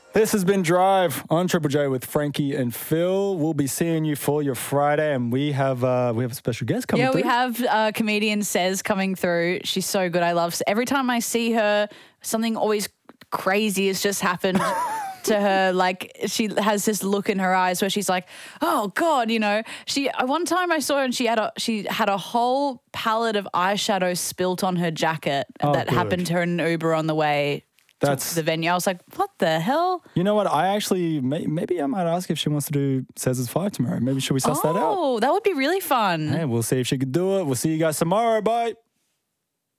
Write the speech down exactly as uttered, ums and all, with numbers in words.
This has been Drive on Triple J with Frankie and Phil. We'll be seeing you for your Friday, and we have uh, we have a special guest coming yeah, through. we have uh, comedian Sez coming through. She's so good. I love every time I see her, something always crazy has just happened to her. Like she has this look in her eyes where she's like, "Oh God," you know. She one time I saw her and she had a she had a whole palette of eyeshadow spilt on her jacket Oh, that good. happened to her in an Uber on the way. That's to the venue. I was like, what the hell? You know what? I actually, may, maybe I might ask if she wants to do Cesar's Five tomorrow. Maybe should we suss that out? Oh, that would be really fun. Hey, we'll see if she could do it. We'll see you guys tomorrow. Bye.